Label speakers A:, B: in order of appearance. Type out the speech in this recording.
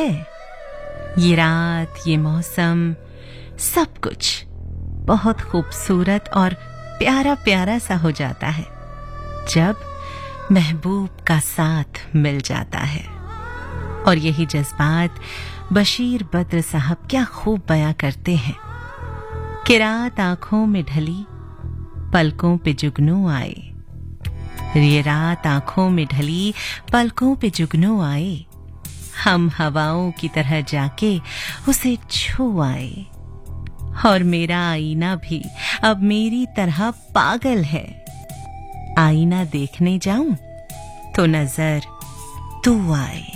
A: है। ये रात, ये मौसम, सब कुछ बहुत खूबसूरत और प्यारा प्यारा सा हो जाता है जब महबूब का साथ मिल जाता है। और यही जज्बात बशीर बद्र साहब क्या खूब बयां करते हैं कि रात आंखों में ढली, पलकों पे जुगनू आए। ये रात आंखों में ढली, पलकों पे जुगनू आए। हम हवाओं की तरह जाके उसे छू आए। और मेरा आईना भी अब मेरी तरह पागल है। आईना देखने जाऊं तो नजर तू आए।